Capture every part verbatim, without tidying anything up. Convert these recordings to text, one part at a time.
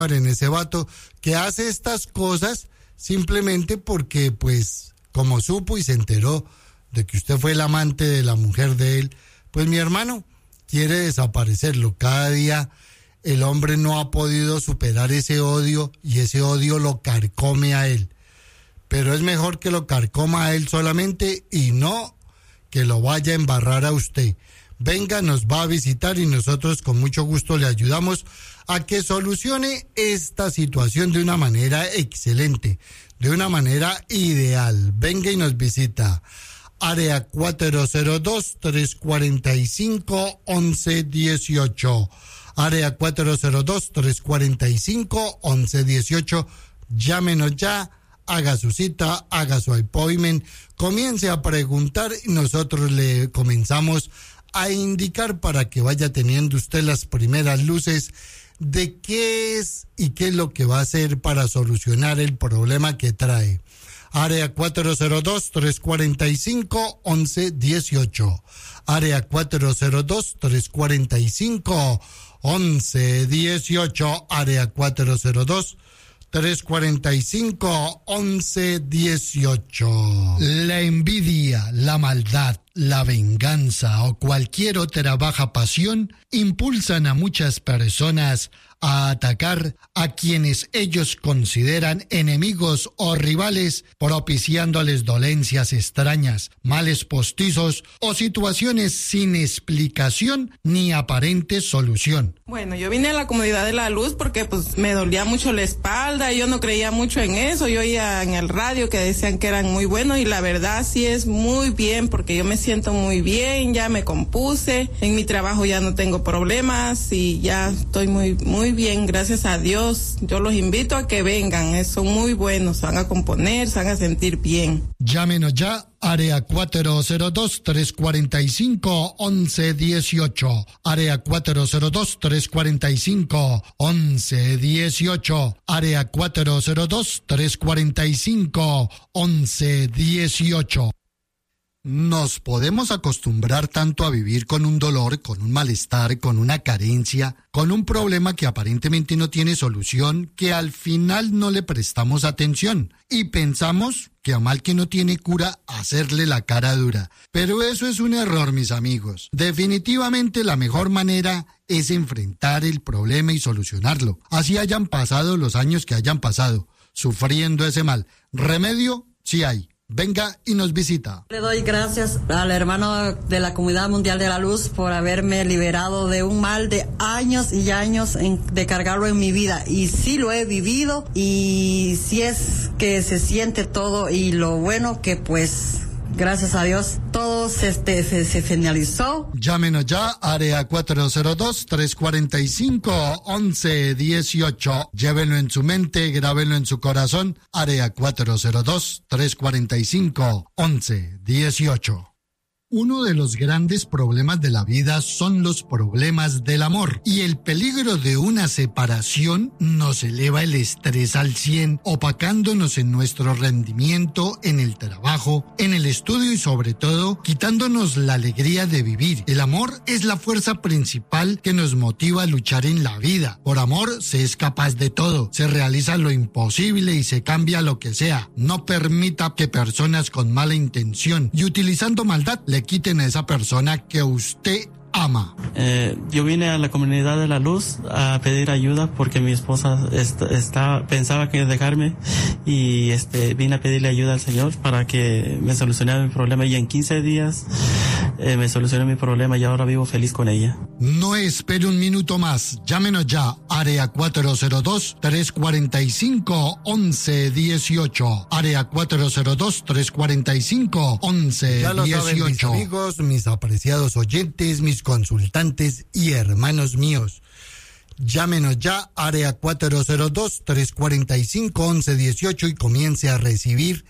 en ese vato que hace estas cosas simplemente porque, pues, como supo y se enteró de que usted fue el amante de la mujer de él, pues mi hermano quiere desaparecerlo. Cada día el hombre no ha podido superar ese odio y ese odio lo carcome a él. Pero es mejor que lo carcoma a él solamente y no que lo vaya a embarrar a usted. Venga, nos va a visitar y nosotros con mucho gusto le ayudamos a que solucione esta situación de una manera excelente, de una manera ideal. Venga y nos visita. Área cuatro cero dos, tres cuatro cinco, once dieciocho. Área cuatro cero dos, tres cuatro cinco, once dieciocho. Llámenos ya, haga su cita, haga su appointment, comience a preguntar y nosotros le comenzamos a indicar para que vaya teniendo usted las primeras luces de qué es y qué es lo que va a hacer para solucionar el problema que trae. Área cuatro cero dos, tres cuatro cinco, once dieciocho. Área cuatro cero dos, tres cuatro cinco, once dieciocho. Área cuatro cero dos, tres cuatro cinco, once dieciocho. La envidia, la maldad, la venganza o cualquier otra baja pasión impulsan a muchas personas a atacar a quienes ellos consideran enemigos o rivales, propiciándoles dolencias extrañas, males postizos o situaciones sin explicación ni aparente solución. Bueno, yo vine a la Comunidad de la Luz porque pues me dolía mucho la espalda y yo no creía mucho en eso. Yo oía en el radio que decían que eran muy buenos y la verdad sí es muy bien porque yo me siento muy bien, ya me compuse, en mi trabajo ya no tengo problemas y ya estoy muy muy bien, gracias a Dios. Yo los invito a que vengan, son muy buenos, se van a componer, se van a sentir bien. Llámenos ya, área cuatro cero dos, tres cuatro cinco, once dieciocho. Área cuatro cero dos, tres cuatro cinco, once dieciocho. Área cuatro cero dos, tres cuatro cinco, once dieciocho. Nos podemos acostumbrar tanto a vivir con un dolor, con un malestar, con una carencia, con un problema que aparentemente no tiene solución, que al final no le prestamos atención y pensamos que a mal que no tiene cura, hacerle la cara dura. Pero eso es un error, mis amigos. Definitivamente la mejor manera es enfrentar el problema y solucionarlo. Así hayan pasado los años que hayan pasado, sufriendo ese mal. Remedio sí hay. Venga y nos visita. Le doy gracias al hermano de la Comunidad Mundial de la Luz por haberme liberado de un mal de años y años en, de cargarlo en mi vida. Y sí lo he vivido y sí es que se siente todo y lo bueno que pues... Gracias a Dios, todo se, este, se, se finalizó. Llámenos ya, área cuatro cero dos, tres cuatro cinco, once dieciocho. Llévenlo en su mente, grábenlo en su corazón. Área cuatro cero dos, tres cuatro cinco, once dieciocho. Uno de los grandes problemas de la vida son los problemas del amor y el peligro de una separación nos eleva el estrés al cien, opacándonos en nuestro rendimiento, en el trabajo, en el estudio y sobre todo quitándonos la alegría de vivir. El amor es la fuerza principal que nos motiva a luchar en la vida. Por amor se es capaz de todo, se realiza lo imposible y se cambia lo que sea. No permita que personas con mala intención y utilizando maldad le quiten a esa persona que usted ama. Eh, yo vine a la Comunidad de la Luz a pedir ayuda porque mi esposa est- está, pensaba que dejarme y este vine a pedirle ayuda al Señor para que me solucionara mi problema y en quince días eh, me solucionó mi problema y ahora vivo feliz con ella. No espere un minuto más, llámenos ya, área cuatro cero dos, tres cuatro cinco, once dieciocho. Área cuatro cero dos, tres cuatro cinco, once dieciocho. Ya lo saben, mis amigos, mis apreciados oyentes, mis consultantes y hermanos míos. Llámenos ya, área cuatro cero dos, tres cuatro cinco, once dieciocho y comience a recibir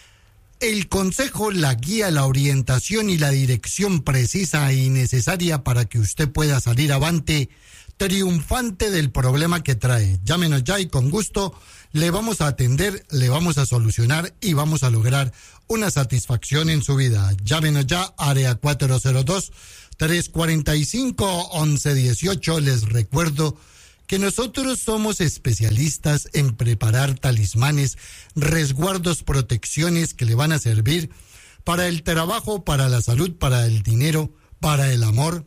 el consejo, la guía, la orientación y la dirección precisa y necesaria para que usted pueda salir avante triunfante del problema que trae. Llámenos ya y con gusto le vamos a atender, le vamos a solucionar y vamos a lograr una satisfacción en su vida. Llámenos ya, área cuatro cero dos, tres cuatro cinco, once dieciocho. Les recuerdo que nosotros somos especialistas en preparar talismanes, resguardos, protecciones que le van a servir para el trabajo, para la salud, para el dinero, para el amor,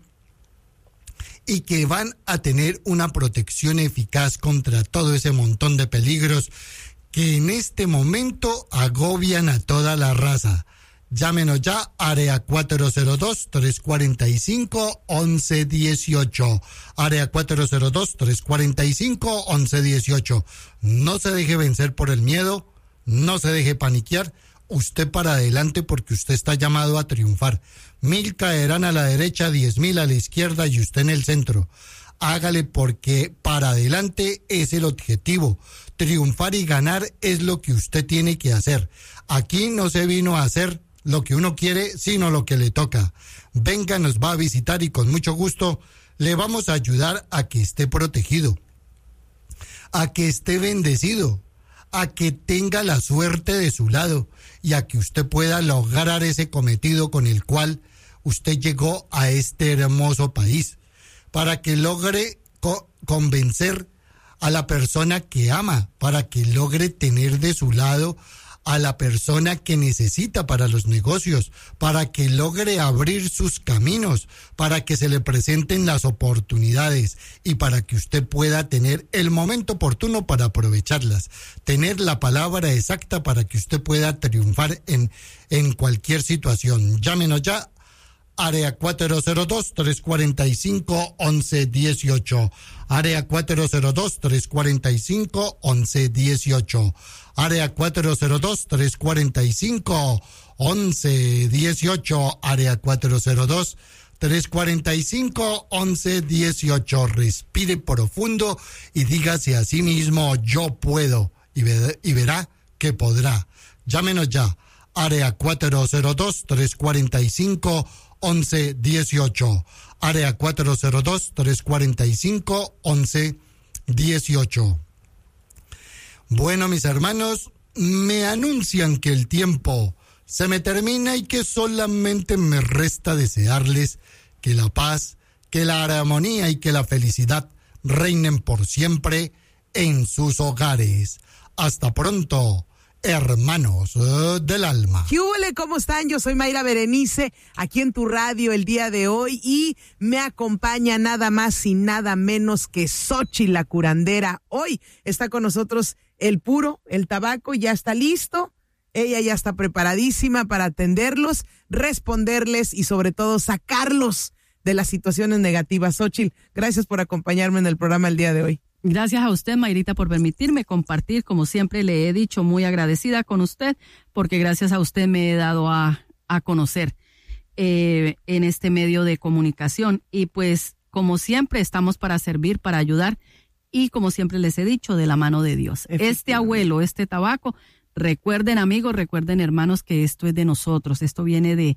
y que van a tener una protección eficaz contra todo ese montón de peligros que en este momento agobian a toda la raza. Llámenos ya, área cuatro cero dos, tres cuatro cinco, once dieciocho. Área cuatro cero dos, tres cuatro cinco, once dieciocho. No se deje vencer por el miedo, no se deje paniquear. Usted para adelante porque usted está llamado a triunfar. Mil caerán a la derecha, diez mil a la izquierda y usted en el centro. Hágale porque para adelante es el objetivo. Triunfar y ganar es lo que usted tiene que hacer. Aquí no se vino a hacer lo que uno quiere, sino lo que le toca. Venga, nos va a visitar y con mucho gusto le vamos a ayudar a que esté protegido, a que esté bendecido, a que tenga la suerte de su lado y a que usted pueda lograr ese cometido con el cual usted llegó a este hermoso país, para que logre co- convencer a la persona que ama, para que logre tener de su lado a la persona que necesita para los negocios, para que logre abrir sus caminos, para que se le presenten las oportunidades y para que usted pueda tener el momento oportuno para aprovecharlas, tener la palabra exacta para que usted pueda triunfar en, en cualquier situación. Llámenos ya, área cuatro cero dos, tres cuatro cinco, once dieciocho. Área cuatro cero dos, tres cuatro cinco, once dieciocho. Área cuatro cero dos, tres cuatro cinco, once dieciocho. Área cuatro cero dos, tres cuatro cinco, once dieciocho. Respire profundo y dígase a sí mismo, yo puedo, y, ve, y verá que podrá. Llámenos ya, área cuatro cero dos, tres cuatro cinco, once dieciocho. Área cuatro cero dos, tres cuatro cinco, once dieciocho. Bueno, mis hermanos, me anuncian que el tiempo se me termina y que solamente me resta desearles que la paz, que la armonía y que la felicidad reinen por siempre en sus hogares. Hasta pronto, hermanos uh, del alma. ¿Qué huele? ¿Cómo están? Yo soy Mayra Berenice, aquí en tu radio el día de hoy, y me acompaña nada más y nada menos que Xochitl, la curandera. Hoy está con nosotros el puro, el tabaco, ya está listo. Ella ya está preparadísima para atenderlos, responderles y sobre todo sacarlos de las situaciones negativas. Xochitl, gracias por acompañarme en el programa el día de hoy. Gracias a usted, Mayrita, por permitirme compartir. Como siempre le he dicho, muy agradecida con usted, porque gracias a usted me he dado a, a conocer eh, en este medio de comunicación. Y pues, como siempre, estamos para servir, para ayudar. Y como siempre les he dicho, de la mano de Dios. Este abuelo, este tabaco, recuerden, amigos, recuerden, hermanos, que esto es de nosotros. Esto viene de,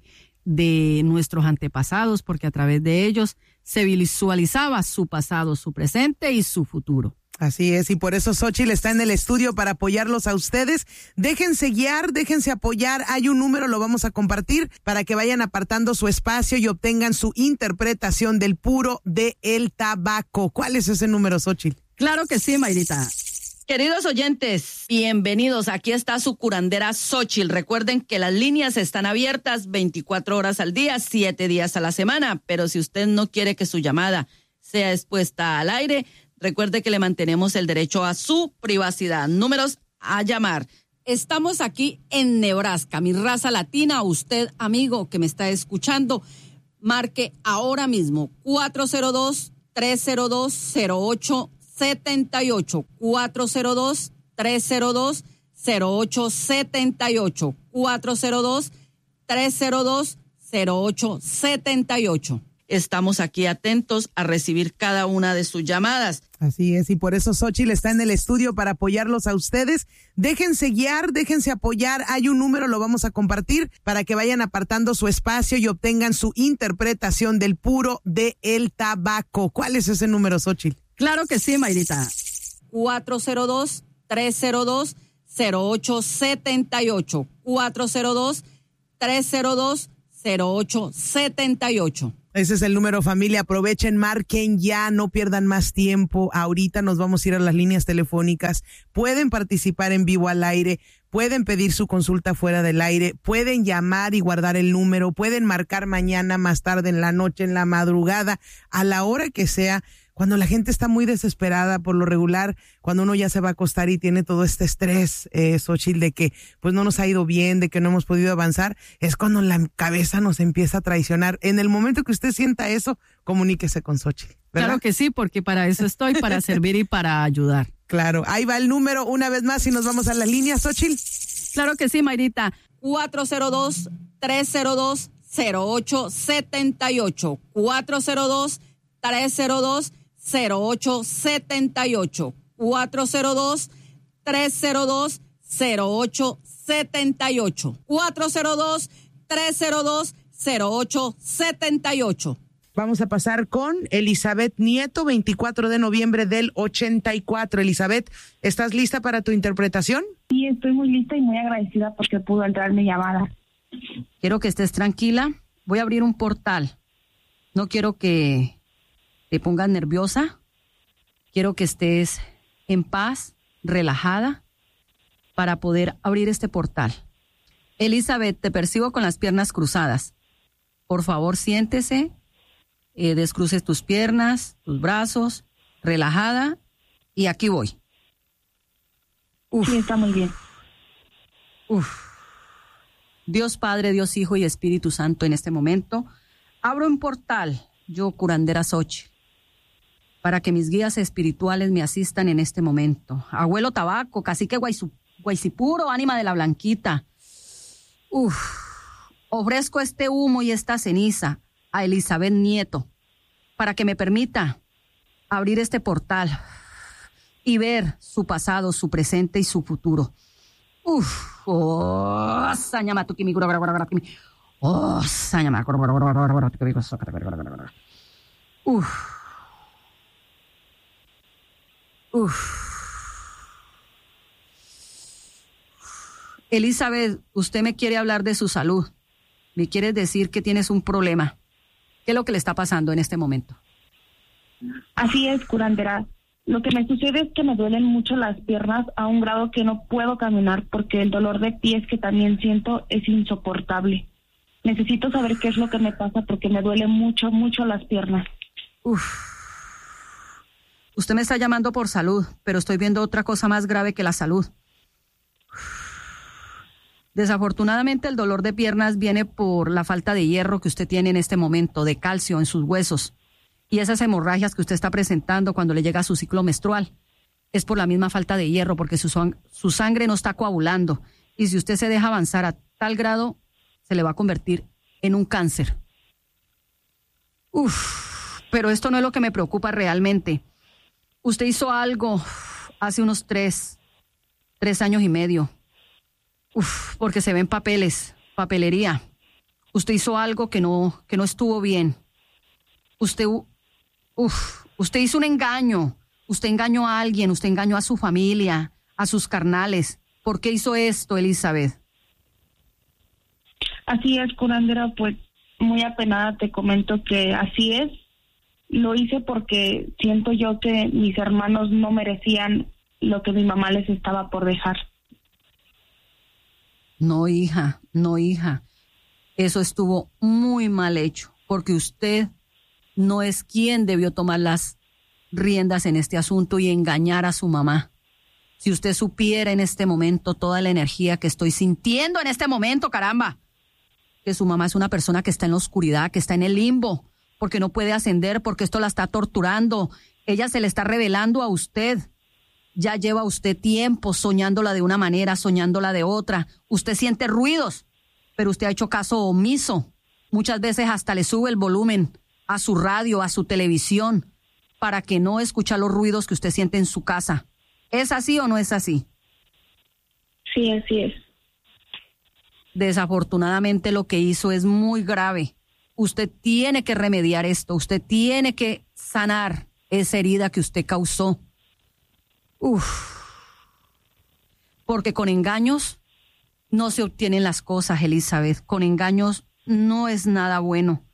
de nuestros antepasados, porque a través de ellos se visualizaba su pasado, su presente y su futuro. Así es, y por eso Xochitl está en el estudio para apoyarlos a ustedes. Déjense guiar, déjense apoyar. Hay un número, lo vamos a compartir para que vayan apartando su espacio y obtengan su interpretación del puro de el tabaco. ¿Cuál es ese número, Xochitl? Claro que sí, Mayrita. Queridos oyentes, bienvenidos. Aquí está su curandera Xochitl. Recuerden que las líneas están abiertas veinticuatro horas al día, siete días a la semana. Pero si usted no quiere que su llamada sea expuesta al aire, recuerde que le mantenemos el derecho a su privacidad. Números a llamar. Estamos aquí en Nebraska, mi raza latina. Usted, amigo que me está escuchando, marque ahora mismo cuatro cero dos, tres cero dos, cero ocho setenta y ocho, cuatro cero dos, tres cero dos, cero ocho setenta y ocho, cuatro cero dos, tres cero dos, cero ocho setenta y ocho. Estamos aquí atentos a recibir cada una de sus llamadas. Así es, y por eso Xochitl está en el estudio para apoyarlos a ustedes. Déjense guiar, déjense apoyar. Hay un número, lo vamos a compartir para que vayan apartando su espacio y obtengan su interpretación del puro de el tabaco. ¿Cuál es ese número, Xochitl? Claro que sí, Mayrita. cuatro cero dos, tres cero dos, cero ocho setenta y ocho. cuatro cero dos, tres cero dos, cero ocho setenta y ocho. Ese es el número, familia. Aprovechen, marquen ya, no pierdan más tiempo. Ahorita nos vamos a ir a las líneas telefónicas. Pueden participar en vivo al aire, pueden pedir su consulta fuera del aire, pueden llamar y guardar el número, pueden marcar mañana, más tarde, en la noche, en la madrugada, a la hora que sea. Cuando la gente está muy desesperada, por lo regular, cuando uno ya se va a acostar y tiene todo este estrés, eh, Xochitl, de que pues no nos ha ido bien, de que no hemos podido avanzar, es cuando la cabeza nos empieza a traicionar. En el momento que usted sienta eso, comuníquese con Xochitl, ¿verdad? Claro que sí, porque para eso estoy, para servir y para ayudar. Claro, ahí va el número una vez más y nos vamos a las líneas, Xochitl. Claro que sí, Mayrita. cuatro cero dos, tres cero dos, cero ocho siete ocho. cuatro cero dos, tres cero dos, cero ocho siete ocho. cuatro cero dos, tres cero dos, cero ocho siete ocho. cuatro cero dos, tres cero dos, cero ocho siete ocho. Vamos a pasar con Elizabeth Nieto, veinticuatro de noviembre del ochenta y cuatro. Elizabeth, ¿estás lista para tu interpretación? Sí, estoy muy lista y muy agradecida porque pudo entrar mi llamada. Quiero que estés tranquila. Voy a abrir un portal. No quiero que te pongas nerviosa. Quiero que estés en paz, relajada, para poder abrir este portal. Elizabeth, te percibo con las piernas cruzadas. Por favor, siéntese. Eh, descruces tus piernas, tus brazos, relajada, y aquí voy. Uf. Sí, está muy bien. Uf. Dios Padre, Dios Hijo y Espíritu Santo, en este momento abro un portal, yo, curandera Xochitl, para que mis guías espirituales me asistan en este momento. Abuelo Tabaco, cacique Guaycipuro, ánima de la Blanquita. Uf. Ofrezco este humo y esta ceniza a Elizabeth Nieto para que me permita abrir este portal y ver su pasado, su presente y su futuro. Uf, oh, sañama tu kimi, oh, sañama, uf, uf. Elizabeth, usted me quiere hablar de su salud. Me quiere decir que tienes un problema. ¿Qué es lo que le está pasando en este momento? Así es, curandera. Lo que me sucede es que me duelen mucho las piernas a un grado que no puedo caminar porque el dolor de pies que también siento es insoportable. Necesito saber qué es lo que me pasa porque me duele mucho, mucho las piernas. Uf. Usted me está llamando por salud, pero estoy viendo otra cosa más grave que la salud. Desafortunadamente el dolor de piernas viene por la falta de hierro que usted tiene en este momento, de calcio en sus huesos. Y esas hemorragias que usted está presentando cuando le llega su ciclo menstrual es por la misma falta de hierro, porque su, su sangre no está coagulando. Y si usted se deja avanzar a tal grado, se le va a convertir en un cáncer. Uf, pero esto no es lo que me preocupa realmente. Usted hizo algo hace unos tres, tres años y medio. Uf, porque se ven papeles, papelería. Usted hizo algo que no, que no estuvo bien. Usted, uf, usted hizo un engaño. Usted engañó a alguien, usted engañó a su familia, a sus carnales. ¿Por qué hizo esto, Elizabeth? Así es, curandera, pues muy apenada te comento que así es. Lo hice porque siento yo que mis hermanos no merecían lo que mi mamá les estaba por dejar. No, hija, no, hija. Eso estuvo muy mal hecho, porque usted no es quien debió tomar las riendas en este asunto y engañar a su mamá. Si usted supiera en este momento toda la energía que estoy sintiendo en este momento, caramba, que su mamá es una persona que está en la oscuridad, que está en el limbo, porque no puede ascender, porque esto la está torturando. Ella se le está revelando a usted. Ya lleva usted tiempo soñándola de una manera, soñándola de otra. Usted siente ruidos, pero usted ha hecho caso omiso. Muchas veces hasta le sube el volumen a su radio, a su televisión, para que no escuche los ruidos que usted siente en su casa. ¿Es así o no es así? Sí, así es. Desafortunadamente lo que hizo es muy grave. Usted tiene que remediar esto. Usted tiene que sanar esa herida que usted causó. Uf, porque con engaños no se obtienen las cosas, Elizabeth. Con engaños no es nada bueno,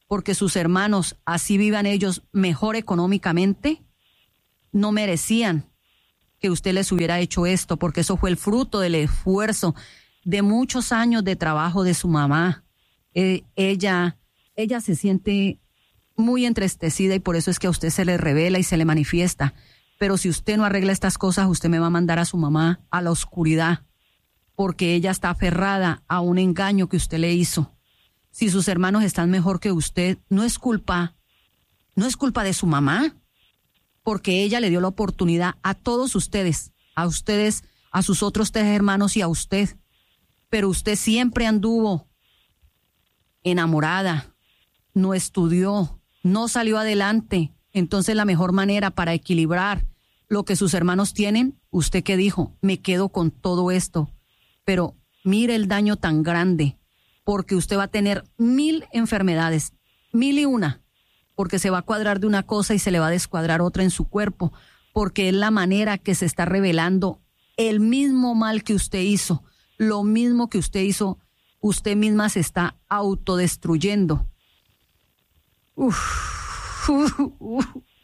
porque sus hermanos, así vivan ellos mejor económicamente, no merecían que usted les hubiera hecho esto, porque eso fue el fruto del esfuerzo de muchos años de trabajo de su mamá. Eh, ella, ella se siente muy entristecida y por eso es que a usted se le revela y se le manifiesta. Pero si usted no arregla estas cosas, usted me va a mandar a su mamá a la oscuridad, porque ella está aferrada a un engaño que usted le hizo. Si sus hermanos están mejor que usted, no es culpa, no es culpa de su mamá, porque ella le dio la oportunidad a todos ustedes, a ustedes, a sus otros tres hermanos y a usted. Pero usted siempre anduvo enamorada, no estudió, no salió adelante. Entonces la mejor manera para equilibrar lo que sus hermanos tienen, ¿usted qué dijo? Me quedo con todo esto. Pero mire el daño tan grande, porque usted va a tener mil enfermedades, mil y una, porque se va a cuadrar de una cosa y se le va a descuadrar otra en su cuerpo, porque es la manera que se está revelando el mismo mal que usted hizo, lo mismo que usted hizo, usted misma se está autodestruyendo. Uf, uf, uf,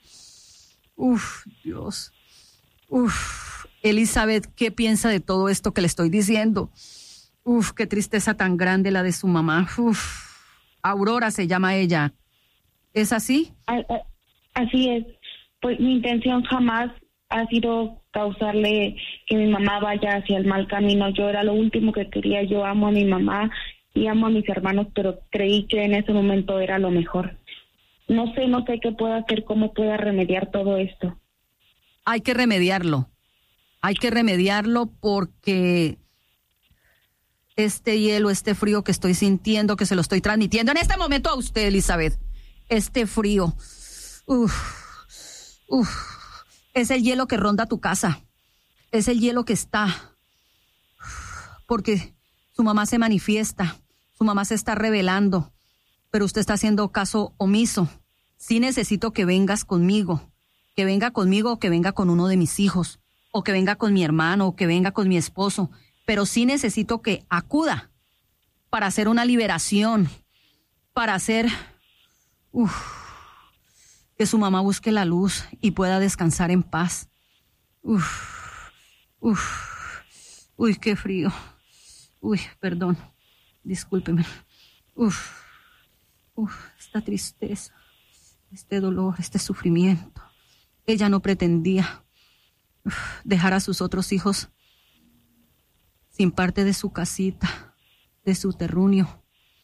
uf, Dios, uf. Elizabeth, ¿qué piensa de todo esto que le estoy diciendo? Uf, qué tristeza tan grande la de su mamá. Uf, Aurora se llama ella. ¿Es así? Así es. Pues mi intención jamás ha sido causarle que mi mamá vaya hacia el mal camino. Yo era lo último que quería. Yo amo a mi mamá y amo a mis hermanos, pero creí que en ese momento era lo mejor. No sé, no sé qué puedo hacer, cómo pueda remediar todo esto. Hay que remediarlo. Hay que remediarlo porque este hielo, este frío que estoy sintiendo, que se lo estoy transmitiendo en este momento a usted, Elizabeth, este frío, uf, uf, es el hielo que ronda tu casa, es el hielo que está, porque su mamá se manifiesta, su mamá se está revelando, pero usted está haciendo caso omiso. Sí necesito que vengas conmigo, que venga conmigo o que venga con uno de mis hijos, o que venga con mi hermano, o que venga con mi esposo, pero sí necesito que acuda para hacer una liberación, para hacer, uf, que su mamá busque la luz y pueda descansar en paz. Uf, uf, uy, qué frío. Uy, perdón, discúlpeme. Uf, uf, esta tristeza, este dolor, este sufrimiento. Ella no pretendía dejar a sus otros hijos sin parte de su casita, de su terruño.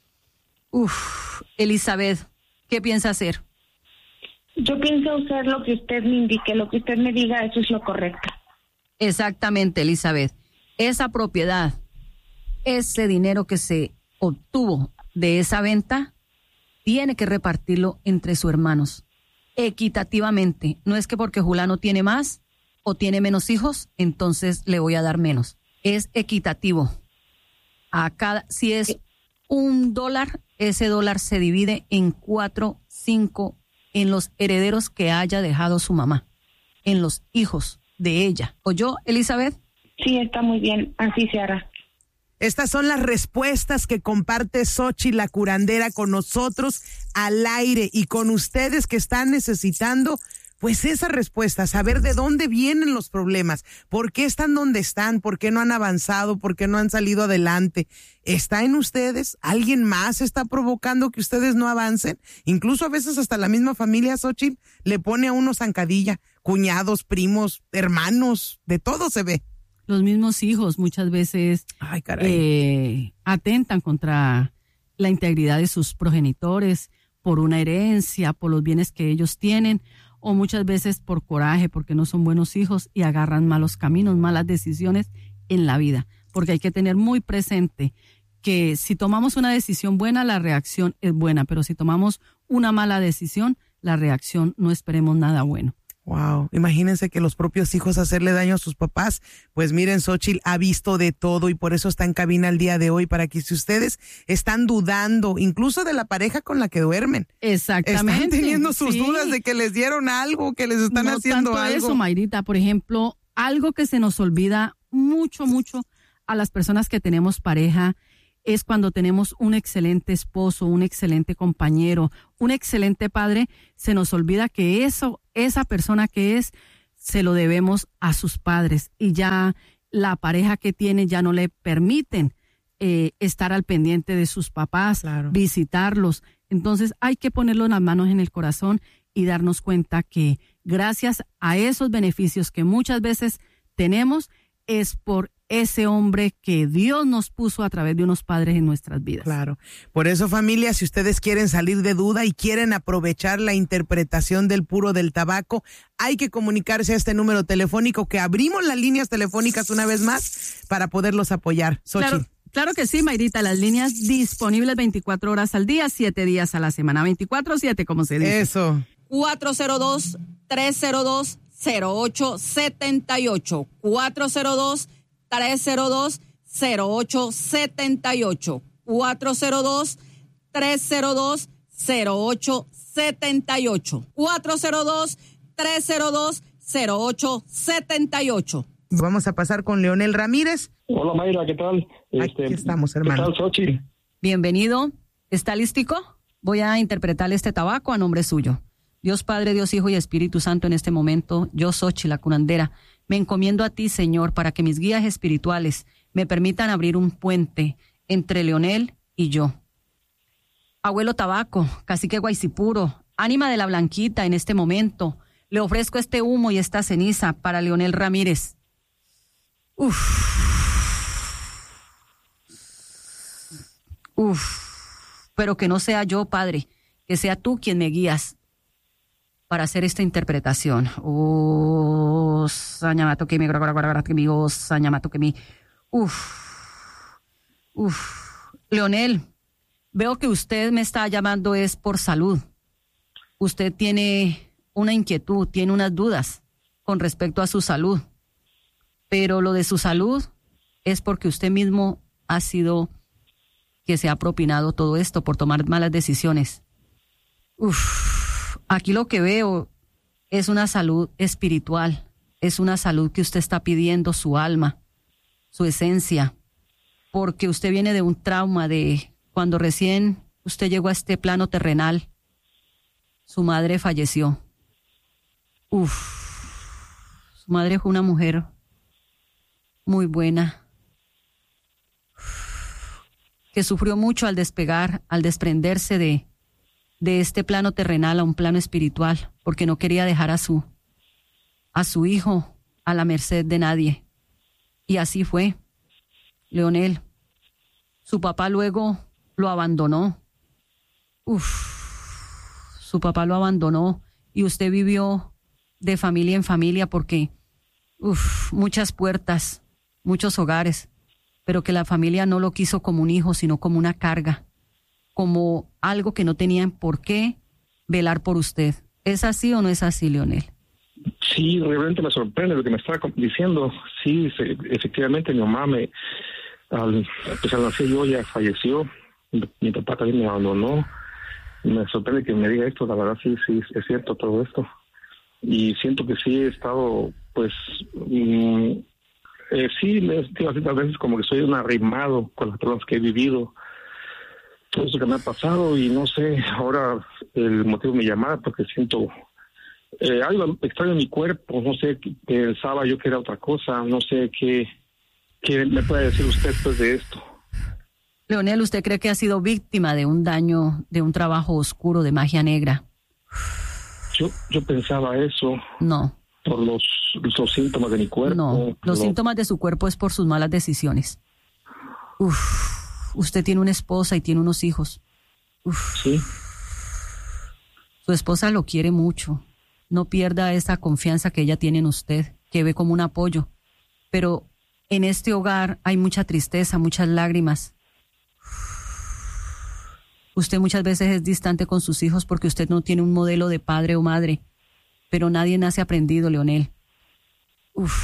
Uf, Elizabeth, ¿qué piensa hacer? Yo pienso hacer lo que usted me indique, lo que usted me diga, eso es lo correcto. Exactamente, Elizabeth. Esa propiedad, ese dinero que se obtuvo de esa venta, tiene que repartirlo entre sus hermanos, equitativamente. No es que porque Julano tiene más o tiene menos hijos, entonces le voy a dar menos. Es equitativo. A cada, si es un dólar, ese dólar se divide en cuatro, cinco, en los herederos que haya dejado su mamá, en los hijos de ella. ¿Oyó, Elizabeth? Sí, está muy bien, así se hará. Estas son las respuestas que comparte Xóchitl la curandera con nosotros al aire y con ustedes que están necesitando pues esa respuesta, saber de dónde vienen los problemas, por qué están donde están, por qué no han avanzado, por qué no han salido adelante. ¿Está en ustedes? ¿Alguien más está provocando que ustedes no avancen? Incluso a veces hasta la misma familia, Xóchitl, le pone a uno zancadilla, cuñados, primos, hermanos, de todo se ve. Los mismos hijos muchas veces Ay, caray. Eh, atentan contra la integridad de sus progenitores por una herencia, por los bienes que ellos tienen, o muchas veces por coraje, porque no son buenos hijos y agarran malos caminos, malas decisiones en la vida. Porque hay que tener muy presente que si tomamos una decisión buena, la reacción es buena, pero si tomamos una mala decisión, la reacción no esperemos nada bueno. Wow, imagínense que los propios hijos hacerle daño a sus papás. Pues miren, Xóchitl ha visto de todo y por eso está en cabina el día de hoy, para que si ustedes están dudando, incluso de la pareja con la que duermen. Exactamente. Están teniendo sus sí. dudas de que les dieron algo, que les están no haciendo tanto algo. Eso, Mayrita, por ejemplo, algo que se nos olvida mucho, mucho a las personas que tenemos pareja es cuando tenemos un excelente esposo, un excelente compañero, un excelente padre, se nos olvida que eso, esa persona que es, se lo debemos a sus padres y ya la pareja que tiene ya no le permiten eh, estar al pendiente de sus papás, claro. visitarlos. Entonces hay que ponerlo las manos en el corazón y darnos cuenta que gracias a esos beneficios que muchas veces tenemos es por ese hombre que Dios nos puso a través de unos padres en nuestras vidas. Claro. Por eso, familia, si ustedes quieren salir de duda y quieren aprovechar la interpretación del puro del tabaco, hay que comunicarse a este número telefónico que abrimos las líneas telefónicas una vez más para poderlos apoyar. Xochitl. Claro. Claro que sí, Mayrita, las líneas disponibles veinticuatro horas al día, siete días a la semana, veinticuatro siete, como se dice. Eso. cuatro cero dos, tres cero dos, cero ocho siete ocho. cuatro cero dos, tres cero dos, cero ocho siete ocho. cuatro cero dos, tres cero dos, cero ocho siete ocho. cuatro cero dos, tres cero dos, cero ocho siete ocho. Vamos a pasar con Leonel Ramírez. Hola Mayra, ¿qué tal? Aquí este, estamos, hermano. ¿Qué tal, Xochitl? Bienvenido. ¿Está listico? Voy a interpretar este tabaco a nombre suyo. Dios Padre, Dios Hijo y Espíritu Santo, en este momento, yo, Xochitl, la curandera, me encomiendo a ti, Señor, para que mis guías espirituales me permitan abrir un puente entre Leonel y yo. Abuelo Tabaco, cacique Guaycipuro, ánima de la Blanquita, en este momento, le ofrezco este humo y esta ceniza para Leonel Ramírez. Uf. Uf. Pero que no sea yo, Padre, que sea tú quien me guías para hacer esta interpretación. Oh, sañamato que mi, que mi, oh, sañamato que mi. Uf. Uf. Leonel, veo que usted me está llamando es por salud. Usted tiene una inquietud, tiene unas dudas con respecto a su salud. Pero lo de su salud es porque usted mismo ha sido que se ha propinado todo esto por tomar malas decisiones. Uf, aquí lo que veo es una salud espiritual, es una salud que usted está pidiendo, su alma, su esencia, porque usted viene de un trauma de cuando recién usted llegó a este plano terrenal, su madre falleció. Uf, su madre fue una mujer muy buena, que sufrió mucho al despegar, al desprenderse de, de este plano terrenal a un plano espiritual, porque no quería dejar a su, a su hijo a la merced de nadie. Y así fue, Leonel. Su papá luego lo abandonó. Uf, su papá lo abandonó y usted vivió de familia en familia porque, uf, muchas puertas, muchos hogares, pero que la familia no lo quiso como un hijo, sino como una carga, como algo que no tenían por qué velar por usted. ¿Es así o no es así, Leonel? Sí, realmente me sorprende lo que me está diciendo. Sí, se, efectivamente mi mamá me, al empezar a nacer yo, ya falleció, mi, mi papá también me abandonó. Me sorprende que me diga esto, la verdad sí, sí, es cierto todo esto. Y siento que sí he estado, pues... Mmm, Eh, sí, me digo así, tal vez como que soy un arrimado con las personas que he vivido, todo eso que me ha pasado y no sé, ahora el motivo de mi llamada porque siento eh, algo extraño en mi cuerpo, no sé, pensaba yo que era otra cosa, no sé qué, qué me puede decir usted después de esto. Leonel, ¿usted cree que ha sido víctima de un daño, de un trabajo oscuro de magia negra? Yo, yo pensaba eso. No. Por los, los síntomas de mi cuerpo. No, los no. síntomas de su cuerpo es por sus malas decisiones. Uf, usted tiene una esposa y tiene unos hijos. Uf. Sí. Su esposa lo quiere mucho. No pierda esa confianza que ella tiene en usted, que ve como un apoyo. Pero en este hogar hay mucha tristeza, muchas lágrimas. Usted muchas veces es distante con sus hijos porque usted no tiene un modelo de padre o madre. Pero nadie nace aprendido, Leonel. Uf.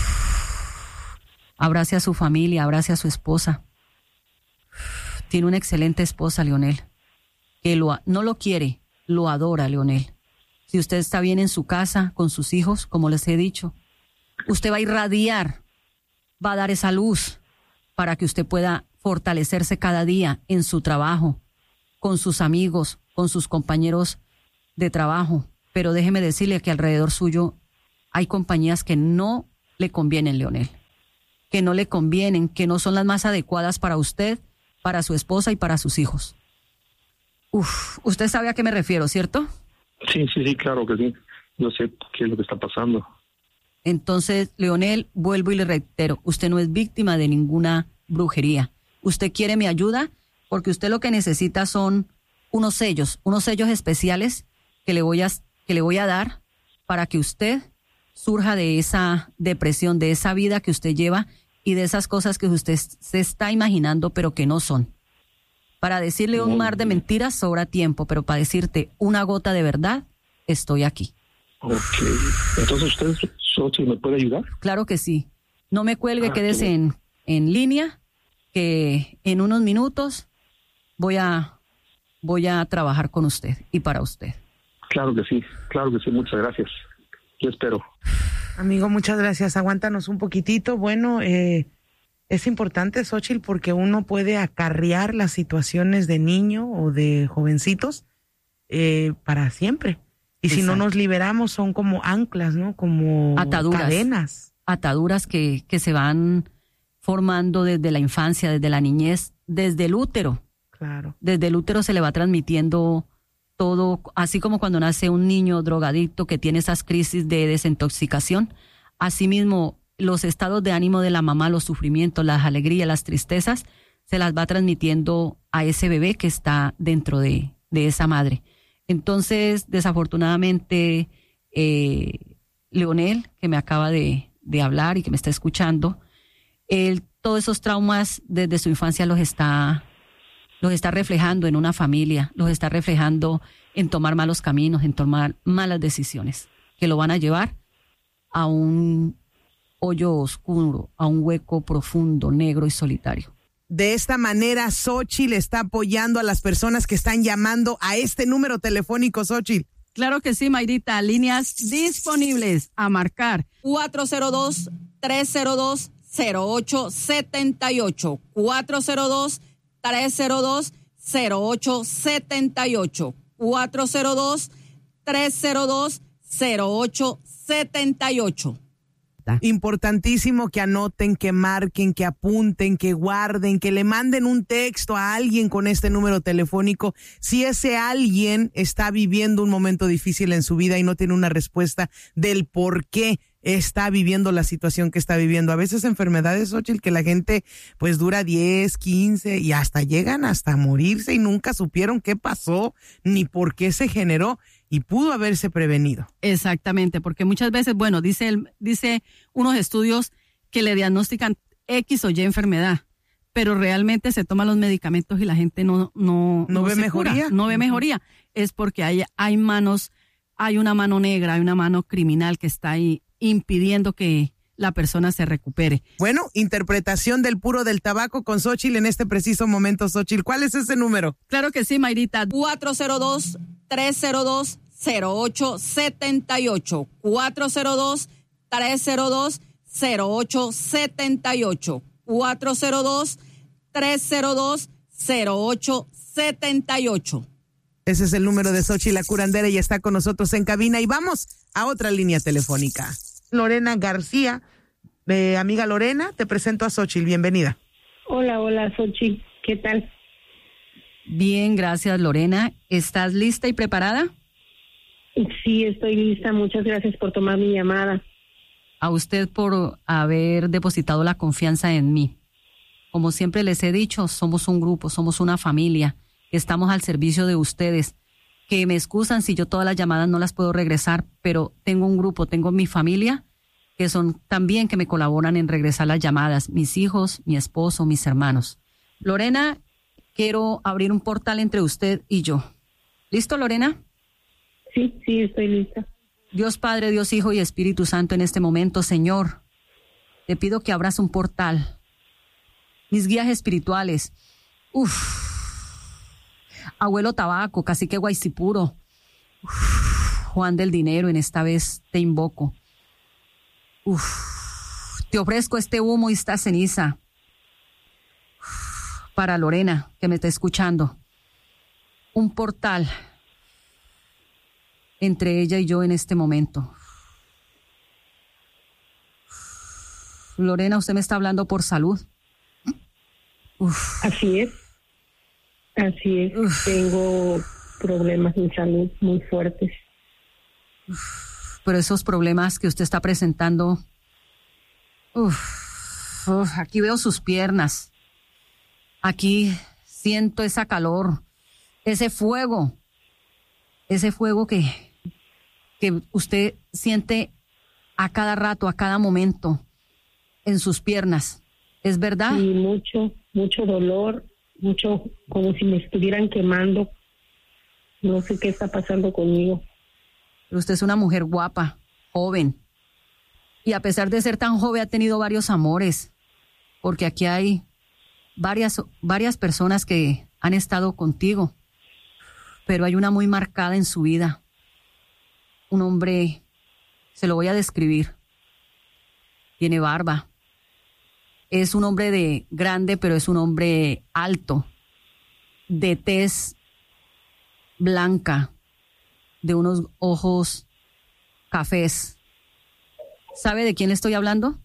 Abrace a su familia, abrace a su esposa. Tiene una excelente esposa, Leonel, que lo, no lo quiere, lo adora, Leonel. Si usted está bien en su casa, con sus hijos, como les he dicho, usted va a irradiar, va a dar esa luz para que usted pueda fortalecerse cada día en su trabajo, con sus amigos, con sus compañeros de trabajo. Pero déjeme decirle que alrededor suyo hay compañías que no le convienen, Leonel, que no le convienen, que no son las más adecuadas para usted, para su esposa y para sus hijos. Uf, usted sabe a qué me refiero, ¿cierto? Sí, sí, sí, claro que sí. Yo sé qué es lo que está pasando. Entonces, Leonel, vuelvo y le reitero, usted no es víctima de ninguna brujería. Usted quiere mi ayuda porque usted lo que necesita son unos sellos, unos sellos especiales que le voy a, que le voy a dar para que usted surja de esa depresión, de esa vida que usted lleva y de esas cosas que usted se está imaginando pero que no son. Para decirle un mar de mentiras sobra tiempo, pero para decirte una gota de verdad, estoy aquí. Ok. Entonces, ¿usted, Xochitl, me puede ayudar? Claro que sí. No me cuelgue, Ah, quédese qué en, en línea, que en unos minutos voy a, voy a trabajar con usted y para usted. Claro que sí, claro que sí. Muchas gracias. Yo espero. Amigo, muchas gracias. Aguántanos un poquitito. Bueno, eh, es importante, Xochitl, porque uno puede acarrear las situaciones de niño o de jovencitos eh, para siempre. Y Exacto. Si no nos liberamos, son como anclas, ¿no? Como ataduras, cadenas. Ataduras que, que se van formando desde la infancia, desde la niñez, desde el útero. Claro. Desde el útero se le va transmitiendo todo, así como cuando nace un niño drogadicto que tiene esas crisis de desintoxicación. Asimismo, los estados de ánimo de la mamá, los sufrimientos, las alegrías, las tristezas, se las va transmitiendo a ese bebé que está dentro de, de esa madre. Entonces, desafortunadamente, eh, Leonel, que me acaba de, de hablar y que me está escuchando, él, todos esos traumas desde su infancia los está, los está reflejando en una familia, los está reflejando en tomar malos caminos, en tomar malas decisiones, que lo van a llevar a un hoyo oscuro, a un hueco profundo, negro y solitario. De esta manera, Xochitl está apoyando a las personas que están llamando a este número telefónico, Xochitl. Claro que sí, Mayrita. Líneas disponibles a marcar. cuatro cero dos, tres cero dos, cero ocho siete ocho. cuatro cero dos, tres cero dos, cero ocho siete ocho. cuatro cero dos, tres cero dos, cero ocho siete ocho. Importantísimo que anoten, que marquen, que apunten, que guarden, que le manden un texto a alguien con este número telefónico. Si ese alguien está viviendo un momento difícil en su vida y no tiene una respuesta del por qué está viviendo la situación que está viviendo. A veces enfermedades, Xochitl, que la gente pues dura diez, quince y hasta llegan hasta morirse y nunca supieron qué pasó ni por qué se generó. Y pudo haberse prevenido. Exactamente, porque muchas veces, bueno, dice el, dice unos estudios que le diagnostican X o Y enfermedad, pero realmente se toman los medicamentos y la gente no no no, no ve mejoría, cura, no ve mejoría. Es porque hay hay manos, hay una mano negra, hay una mano criminal que está ahí impidiendo que la persona se recupere. Bueno, interpretación del puro del tabaco con Xochitl en este preciso momento, Xochitl. ¿Cuál es ese número? Claro que sí, Mayrita. cuatro cero dos, tres cero dos, cero ocho siete ocho. cuatro cero dos, tres cero dos, cero ocho siete ocho. cuatro cero dos, tres cero dos, cero ocho siete ocho. Ese es el número de Xochitl la curandera y está con nosotros en cabina. Y vamos a otra línea telefónica. Lorena García, eh, amiga Lorena, te presento a Xochitl, bienvenida. Hola, hola Xochitl, ¿qué tal? Bien, gracias Lorena. ¿Estás lista y preparada? Sí, estoy lista, muchas gracias por tomar mi llamada. A usted por haber depositado la confianza en mí. Como siempre les he dicho, somos un grupo, somos una familia, estamos al servicio de ustedes. Que me excusan si yo todas las llamadas no las puedo regresar, pero tengo un grupo, tengo mi familia, que son también que me colaboran en regresar las llamadas, mis hijos, mi esposo, mis hermanos. Lorena, quiero abrir un portal entre usted y yo. ¿Listo, Lorena? Sí, sí, estoy lista. Dios Padre, Dios Hijo y Espíritu Santo, en este momento, Señor, te pido que abras un portal. Mis guías espirituales, uff. Abuelo Tabaco, Cacique Guaycipuro, uf, Juan del Dinero, en esta vez te invoco. Uf, te ofrezco este humo y esta ceniza. Uf, para Lorena, que me está escuchando, un portal entre ella y yo en este momento. Lorena, usted me está hablando por salud. Uf. Así es. Así es. Uf. Tengo problemas de salud muy fuertes. Uf. Pero esos problemas que usted está presentando, uf, uf, aquí veo sus piernas. Aquí siento esa calor, ese fuego, ese fuego que, que usted siente a cada rato, a cada momento en sus piernas. ¿Es verdad? Sí, mucho, mucho dolor, mucho como si me estuvieran quemando. No sé qué está pasando conmigo. Pero usted es una mujer guapa, joven. Y a pesar de ser tan joven ha tenido varios amores. Porque aquí hay varias, varias personas que han estado contigo. Pero hay una muy marcada en su vida. Un hombre, se lo voy a describir. Tiene barba. Es un hombre de grande, pero es un hombre alto, de tez blanca, de unos ojos cafés. ¿Sabe de quién le estoy hablando?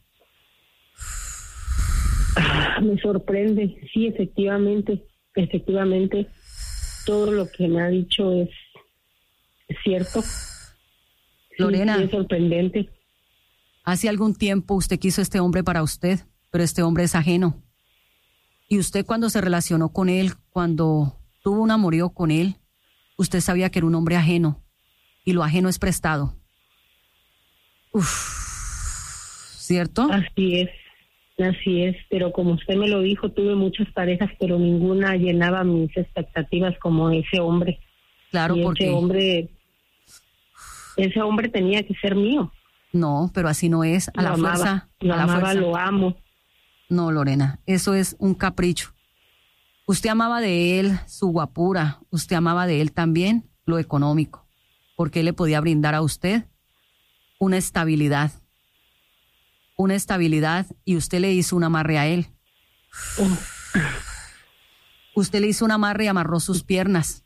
Me sorprende. Sí, efectivamente, efectivamente, todo lo que me ha dicho es, es cierto. Lorena, sí, es sorprendente. Hace algún tiempo usted quiso este hombre para usted, pero este hombre es ajeno. Y usted cuando se relacionó con él, cuando tuvo un amorío con él, usted sabía que era un hombre ajeno. Y lo ajeno es prestado. Uf, ¿cierto? Así es, así es. Pero como usted me lo dijo, tuve muchas parejas, pero ninguna llenaba mis expectativas como ese hombre. Claro, y porque... ese hombre, ese hombre tenía que ser mío. No, pero así no es. A lo la amaba, fuerza. Lo a la amaba, fuerza. Lo amo. No, Lorena, eso es un capricho. Usted amaba de él su guapura, usted amaba de él también lo económico, porque él le podía brindar a usted una estabilidad, una estabilidad y usted le hizo un amarre a él. Oh. Usted le hizo un amarre y amarró sus piernas.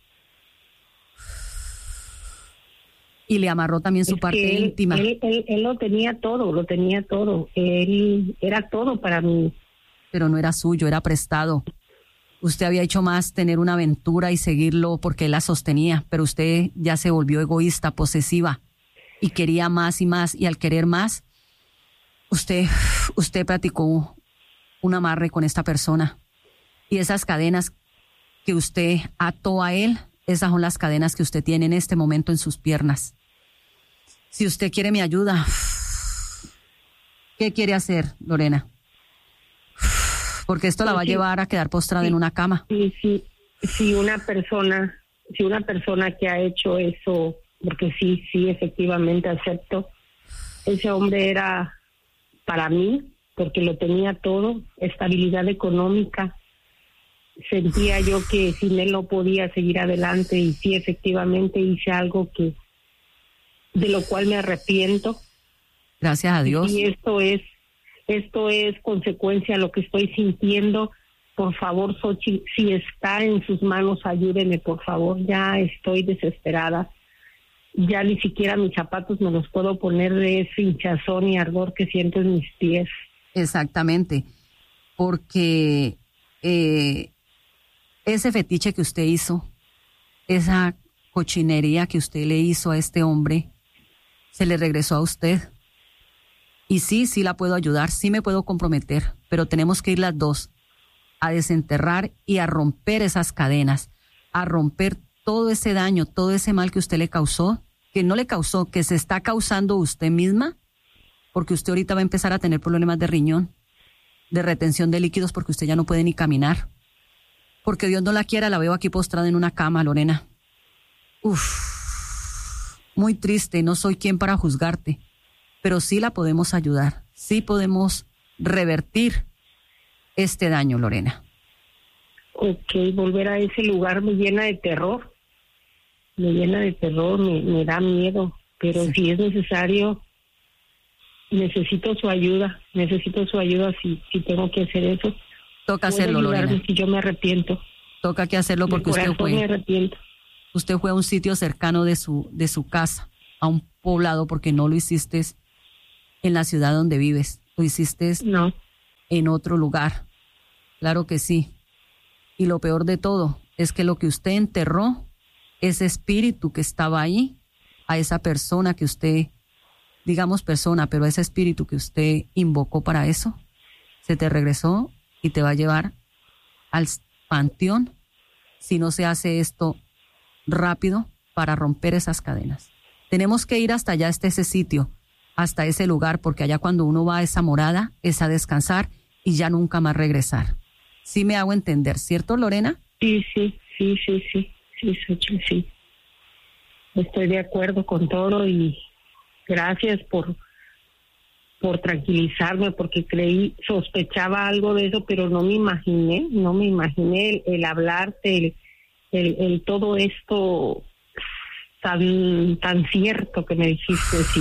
Y le amarró también su es parte él, íntima. Él, él, él lo tenía todo, lo tenía todo. Él era todo para mí. Pero no era suyo, era prestado. Usted había hecho más tener una aventura y seguirlo porque él la sostenía, pero usted ya se volvió egoísta, posesiva y quería más y más, y al querer más, usted, usted practicó un amarre con esta persona. Y esas cadenas que usted ató a él, esas son las cadenas que usted tiene en este momento en sus piernas. Si usted quiere mi ayuda, ¿qué quiere hacer, Lorena? Porque esto la va a llevar a quedar postrada sí, en una cama. Sí, sí, si una persona, si una persona que ha hecho eso, porque sí, sí, efectivamente acepto, ese hombre era para mí, porque lo tenía todo, estabilidad económica. Sentía yo que sin él no podía seguir adelante y sí, efectivamente hice algo que de lo cual me arrepiento. Gracias a Dios. Y esto es esto es consecuencia de lo que estoy sintiendo. Por favor, Xochitl, si está en sus manos, ayúdeme, por favor. Ya estoy desesperada. Ya ni siquiera mis zapatos me los puedo poner de ese hinchazón y ardor que siento en mis pies. Exactamente, porque eh, ese fetiche que usted hizo, esa cochinería que usted le hizo a este hombre, se le regresó a usted. Y sí, sí la puedo ayudar, sí me puedo comprometer, pero tenemos que ir las dos a desenterrar y a romper esas cadenas, a romper todo ese daño, todo ese mal que usted le causó, que no le causó, que se está causando usted misma, porque usted ahorita va a empezar a tener problemas de riñón, de retención de líquidos, porque usted ya no puede ni caminar. Porque Dios no la quiera, la veo aquí postrada en una cama, Lorena. Uf, muy triste, no soy quien para juzgarte, pero sí la podemos ayudar, sí podemos revertir este daño, Lorena. Ok, volver a ese lugar me llena de terror, me llena de terror, me, me da miedo, pero sí. Si es necesario, necesito su ayuda, necesito su ayuda si, si tengo que hacer eso, Toca hacerlo, Lorena. Si yo me arrepiento. Toca que hacerlo porque usted fue. Me arrepiento. Usted fue a un sitio cercano de su, de su casa, a un poblado, porque no lo hiciste en la ciudad donde vives. Lo hiciste no. en otro lugar. Claro que sí. Y lo peor de todo es que lo que usted enterró, ese espíritu que estaba ahí, a esa persona que usted, digamos persona, pero a ese espíritu que usted invocó para eso, se te regresó y te va a llevar al panteón si no se hace esto rápido para romper esas cadenas. Tenemos que ir hasta allá, hasta ese sitio, hasta ese lugar, porque allá cuando uno va a esa morada es a descansar y ya nunca más regresar. Sí me hago entender, ¿cierto, Lorena? Sí, sí, sí, sí, sí, sí, sí, sí. Estoy de acuerdo con todo y gracias por por tranquilizarme, porque creí, sospechaba algo de eso, pero no me imaginé, no me imaginé el, el hablarte, el, el, el todo esto tan tan cierto que me dijiste, sí.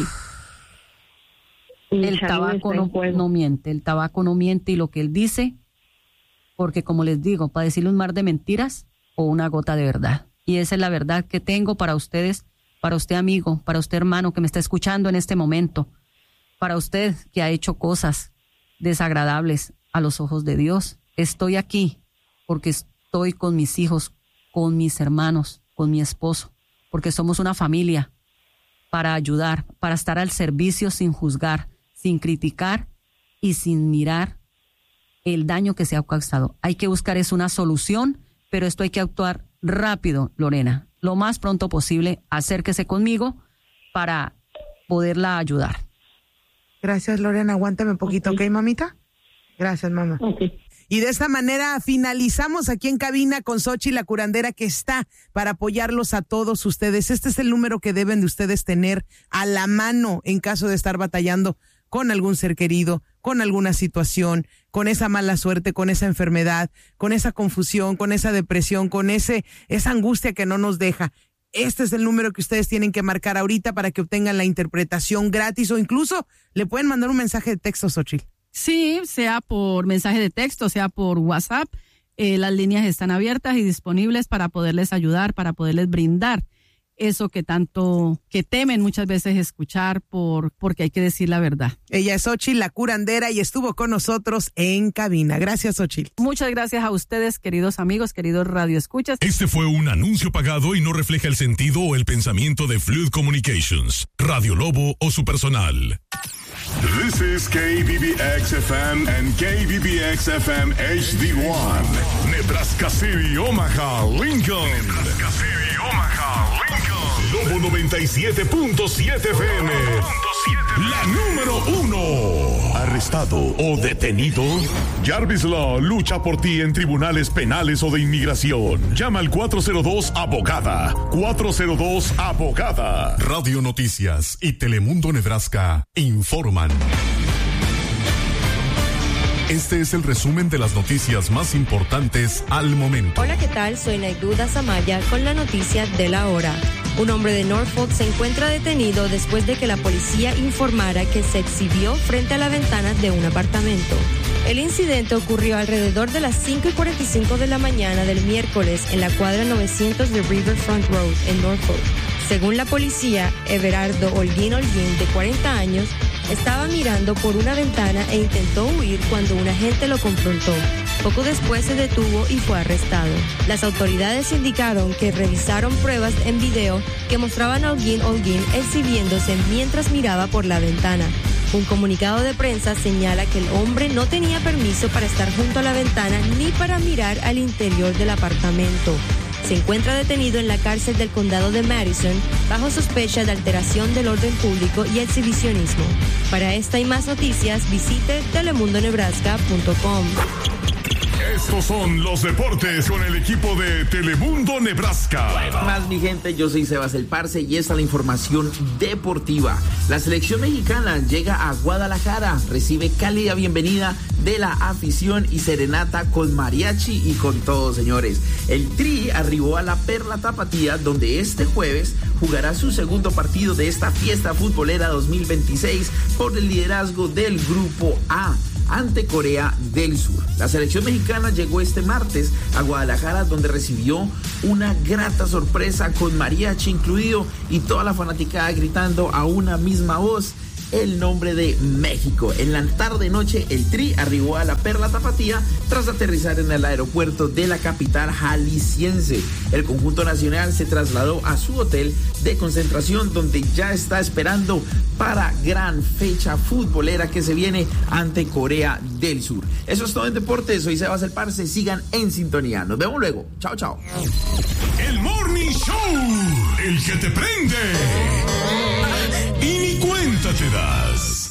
El tabaco no, no miente, el tabaco no miente y lo que él dice, porque como les digo, para decirle un mar de mentiras o una gota de verdad. Y esa es la verdad que tengo para ustedes, para usted amigo, para usted hermano que me está escuchando en este momento, para usted que ha hecho cosas desagradables a los ojos de Dios. Estoy aquí porque estoy con mis hijos, con mis hermanos, con mi esposo, porque somos una familia, para ayudar, para estar al servicio sin juzgar, sin criticar y sin mirar el daño que se ha causado. Hay que buscar es una solución, pero esto hay que actuar rápido, Lorena, lo más pronto posible. Acérquese conmigo para poderla ayudar. Gracias, Lorena. Aguántame un poquito, ¿ok, mamita? Gracias, mamá. Okay. Y de esta manera finalizamos aquí en cabina con Xochitl, la curandera, que está para apoyarlos a todos ustedes. Este es el número que deben de ustedes tener a la mano en caso de estar batallando con algún ser querido, con alguna situación, con esa mala suerte, con esa enfermedad, con esa confusión, con esa depresión, con ese esa angustia que no nos deja. Este es el número que ustedes tienen que marcar ahorita para que obtengan la interpretación gratis, o incluso le pueden mandar un mensaje de texto, Xochitl. Sí, sea por mensaje de texto, sea por WhatsApp. Eh, las líneas están abiertas y disponibles para poderles ayudar, para poderles brindar eso que tanto, que temen muchas veces escuchar por porque hay que decir la verdad. Ella es Xochitl, la curandera, y estuvo con nosotros en cabina. Gracias, Xochitl. Muchas gracias a ustedes, queridos amigos, queridos radioescuchas. Este fue un anuncio pagado y no refleja el sentido o el pensamiento de Fluid Communications, Radio Lobo o su personal. This is K B B X F M and K B B X F M H D one. Nebraska City, Omaha, Lincoln. Nebraska City, Omaha, Lincoln. Lobo noventa y siete punto siete F M. La número uno. ¿Arrestado o detenido? Jarvis Law lucha por ti en tribunales penales o de inmigración. Llama al cuatro cero dos abogada. cuatro cero dos abogada. Radio Noticias y Telemundo Nebraska informan. Este es el resumen de las noticias más importantes al momento. Hola, ¿qué tal? Soy Naiduda Samaya con la noticia de la hora. Un hombre de Norfolk se encuentra detenido después de que la policía informara que se exhibió frente a la ventana de un apartamento. El incidente ocurrió alrededor de las cinco y cuarenta y cinco de la mañana del miércoles en la cuadra novecientos de Riverfront Road en Norfolk. Según la policía, Everardo Holguín Holguín, de cuarenta años, estaba mirando por una ventana e intentó huir cuando un agente lo confrontó. Poco después se detuvo y fue arrestado. Las autoridades indicaron que revisaron pruebas en video que mostraban a Holguín Holguín exhibiéndose mientras miraba por la ventana. Un comunicado de prensa señala que el hombre no tenía permiso para estar junto a la ventana ni para mirar al interior del apartamento. Se encuentra detenido en la cárcel del condado de Madison bajo sospecha de alteración del orden público y exhibicionismo. Para esta y más noticias, visite telemundo nebraska punto com. Estos son los deportes con el equipo de Telemundo Nebraska. Más mi gente, yo soy Sebas el Parce y esta es la información deportiva. La selección mexicana llega a Guadalajara, recibe cálida bienvenida de la afición y serenata con mariachi y con todo, señores. El Tri arribó a la Perla Tapatía, donde este jueves jugará su segundo partido de esta fiesta futbolera dos mil veintiséis por el liderazgo del Grupo A. ante Corea del Sur. La selección mexicana llegó este martes a Guadalajara, donde recibió una grata sorpresa con mariachi incluido y toda la fanaticada gritando a una misma voz el nombre de México. En la tarde-noche, el Tri arribó a la Perla Tapatía tras aterrizar en el aeropuerto de la capital jalisciense. El conjunto nacional se trasladó a su hotel de concentración, donde ya está esperando para gran fecha futbolera que se viene ante Corea del Sur. Eso es todo en deportes. Soy Sebas el Parce. Sigan en sintonía. Nos vemos luego. Chao, chao. El Morning Show, el que te prende. Y ni cuenta te das.